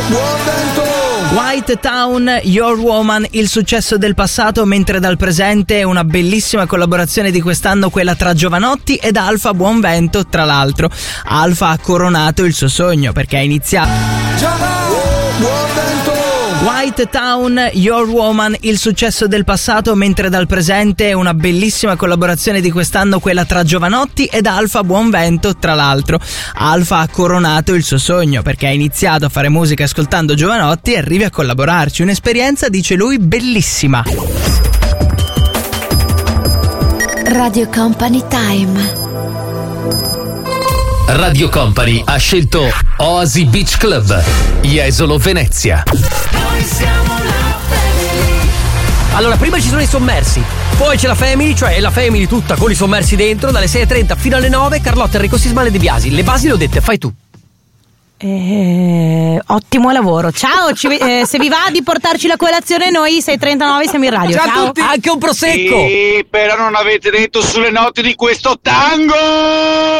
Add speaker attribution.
Speaker 1: White Town, Your Woman, il successo del passato, mentre dal presente una bellissima collaborazione di quest'anno, quella tra Jovanotti ed Alfa Buonvento. Tra l'altro Alfa ha coronato il suo sogno perché ha iniziato White Town, Your Woman, il successo del passato, mentre dal presente una bellissima collaborazione di quest'anno, quella tra Jovanotti ed Alfa Buonvento. Tra l'altro Alfa ha coronato il suo sogno perché ha iniziato a fare musica ascoltando Jovanotti e arrivi a collaborarci, un'esperienza, dice lui, bellissima.
Speaker 2: Radio Company Time.
Speaker 3: Radio Company ha scelto Oasi Beach Club, Jesolo, Venezia.
Speaker 4: Noi siamo la Family.
Speaker 5: Allora, prima ci sono i sommersi, poi c'è la Family, cioè la Family tutta con i sommersi dentro, dalle 6:30 fino alle 9, Carlotta, Enrico Sisma e De Biasi. Le basi le ho dette, fai tu.
Speaker 6: Ottimo lavoro. Ciao, se vi va di portarci la colazione, noi 6:39 siamo in radio.
Speaker 5: Ciao a tutti. Anche un prosecco.
Speaker 7: Sì, però non avete detto sulle note di questo tango.